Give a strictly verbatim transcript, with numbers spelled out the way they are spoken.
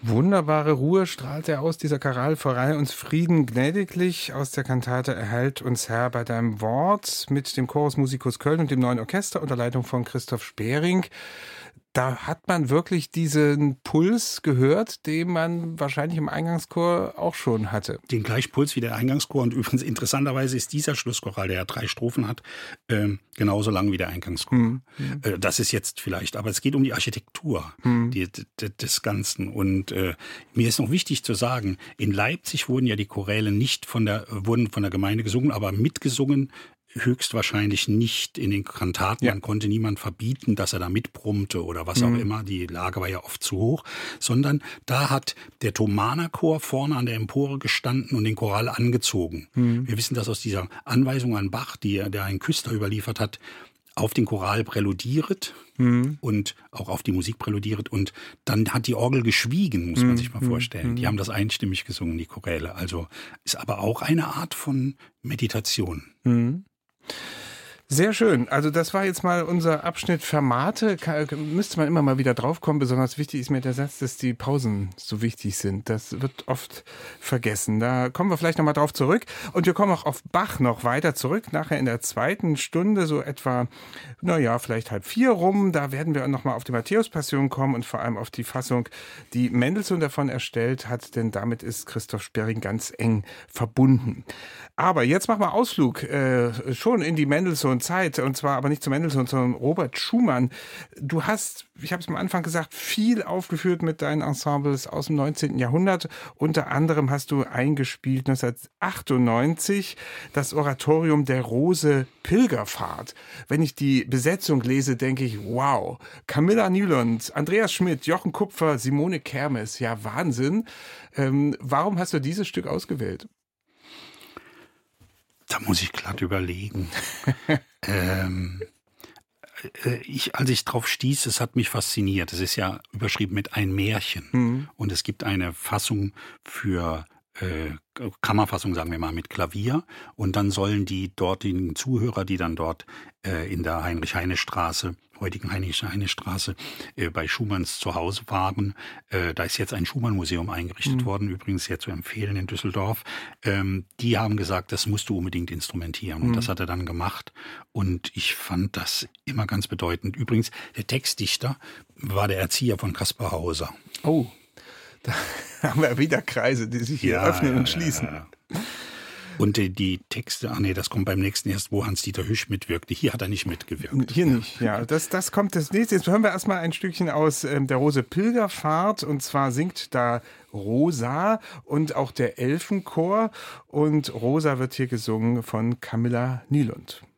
Wunderbare Ruhe strahlt er aus, dieser Choral, verleih uns Frieden gnädiglich aus der Kantate Erhalt uns Herr bei deinem Wort mit dem Chorus Musicus Köln und dem Neuen Orchester unter Leitung von Christoph Spering. Da hat man wirklich diesen Puls gehört, den man wahrscheinlich im Eingangschor auch schon hatte. Den gleichen Puls wie der Eingangschor. Und übrigens interessanterweise ist dieser Schlusschoral, der ja drei Strophen hat, äh, genauso lang wie der Eingangschor. Mhm. Äh, das ist jetzt vielleicht, aber es geht um die Architektur mhm. die, die, des Ganzen. Und äh, mir ist noch wichtig zu sagen, in Leipzig wurden ja die Choräle nicht von der, wurden von der Gemeinde gesungen, aber mitgesungen höchstwahrscheinlich nicht in den Kantaten. Ja. Man konnte niemand verbieten, dass er da mitbrummte oder was mhm. auch immer. Die Lage war ja oft zu hoch. Sondern da hat der Thomaner Chor vorne an der Empore gestanden und den Choral angezogen. Mhm. Wir wissen das aus dieser Anweisung an Bach, die der ein Küster überliefert hat, auf den Choral präludiert mhm. und auch auf die Musik präludiert. Und dann hat die Orgel geschwiegen, muss man mhm. sich mal vorstellen. Mhm. Die haben das einstimmig gesungen, die Choräle. Also ist aber auch eine Art von Meditation. Mhm. Sehr schön. Also das war jetzt mal unser Abschnitt Fermate. Müsste man immer mal wieder draufkommen. Besonders wichtig ist mir der Satz, dass die Pausen so wichtig sind. Das wird oft vergessen. Da kommen wir vielleicht nochmal drauf zurück. Und wir kommen auch auf Bach noch weiter zurück. Nachher in der zweiten Stunde, so etwa, naja, vielleicht halb vier rum. Da werden wir nochmal auf die Matthäus-Passion kommen und vor allem auf die Fassung, die Mendelssohn davon erstellt hat. Denn damit ist Christoph Spering ganz eng verbunden. Aber jetzt machen wir Ausflug äh, schon in die Mendelssohn-Zeit, und zwar aber nicht zu Mendelssohn, sondern Robert Schumann. Du hast, ich habe es am Anfang gesagt, viel aufgeführt mit deinen Ensembles aus dem neunzehnten Jahrhundert. Unter anderem hast du eingespielt neunzehnhundertachtundneunzig das Oratorium der Rose Pilgerfahrt. Wenn ich die Besetzung lese, denke ich, wow, Camilla Nylund, Andreas Schmidt, Jochen Kupfer, Simone Kermes, ja Wahnsinn. Ähm, warum hast du dieses Stück ausgewählt? Da muss ich glatt überlegen. ähm, ich, als ich drauf stieß, es hat mich fasziniert. Es ist ja überschrieben mit ein Märchen. Mhm. Und es gibt eine Fassung für äh, Kammerfassung, sagen wir mal, mit Klavier. Und dann sollen die dortigen Zuhörer, die dann dort äh, in der Heinrich-Heine-Straße, heutigen Heinrich-Heine-Straße, äh, bei Schumanns zu Hause waren. Äh, da ist jetzt ein Schumann-Museum eingerichtet mhm. worden, übrigens sehr zu empfehlen in Düsseldorf. Ähm, die haben gesagt, das musst du unbedingt instrumentieren. Und mhm. das hat er dann gemacht. Und ich fand das immer ganz bedeutend. Übrigens, der Textdichter war der Erzieher von Kaspar Hauser. Oh. Da haben wir wieder Kreise, die sich hier ja, öffnen ja, und schließen. Ja, ja. Und die, die Texte, ach nee, das kommt beim nächsten erst, wo Hans-Dieter Hüsch mitwirkte. Hier hat er nicht mitgewirkt. Hier nicht, ja. Das, das kommt das nächste. Jetzt hören wir erstmal ein Stückchen aus ähm, der Rose Pilgerfahrt. Und zwar singt da Rosa und auch der Elfenchor. Und Rosa wird hier gesungen von Camilla Nylund.